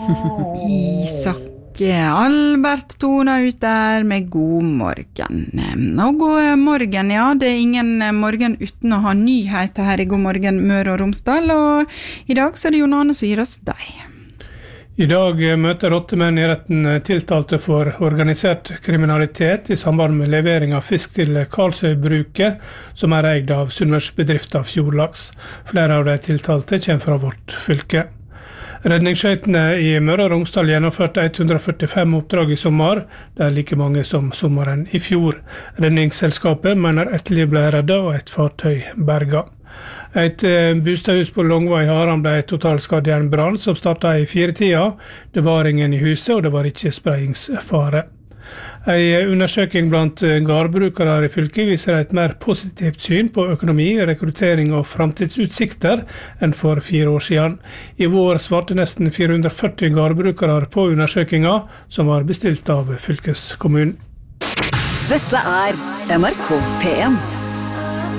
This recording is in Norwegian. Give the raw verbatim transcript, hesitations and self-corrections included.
Isak Albert tona ut der med god morgen. Og god morgen, ja, det er ingen morgen uten å ha nyheter her i God morgen Møre og Romsdal, og i dag så er det Jon Arne som gir oss deg. I dag møter åtte menn i retten tiltalte for organisert kriminalitet i samband med levering av fisk til Karlsøybruket, som er eid av Sunnmørsbedriften Fjordlaks. Flere av de tiltalte kommer fra vårt fylke. Redningsskøytene i Møre og Romsdal gjennomførte ett hundre førtifem oppdrag i sommer. Det er like mange som sommeren i fjor. Redningsselskapet mener ett liv ble reddet og et fartøy berget. Et bostadhus på Longva i Haram ble totalskadd i en brann som startet i fire-tida. Det var ingen i huset, og det var ikke spredningsfare. En undersøking blant gårdbrukere i fylket viser et mer positivt syn på økonomi, rekruttering og framtidsutsikter enn for fire år siden. I vår svarte nesten fire hundre førti gårdbrukere på undersøkinga, som var bestilt av fylkeskommunen. Dette er N R K P en.